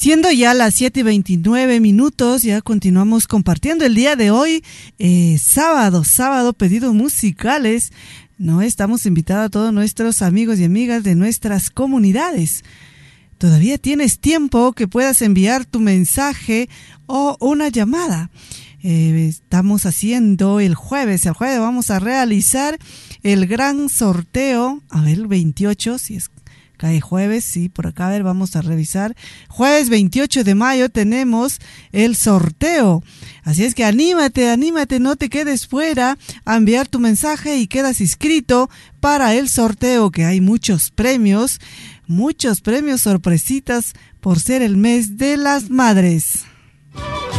Siendo ya las 7:29, ya continuamos compartiendo el día de hoy, sábado, pedidos musicales. No estamos invitados a todos nuestros amigos y amigas de nuestras comunidades. Todavía tienes tiempo que puedas enviar tu mensaje o una llamada. Estamos haciendo el jueves vamos a realizar el gran sorteo, a ver, el 28, si es cae jueves, sí, por acá, a ver, vamos a revisar. Jueves 28 de mayo tenemos el sorteo. Así es que anímate, no te quedes fuera a enviar tu mensaje y quedas inscrito para el sorteo, que hay muchos premios sorpresitas por ser el mes de las madres.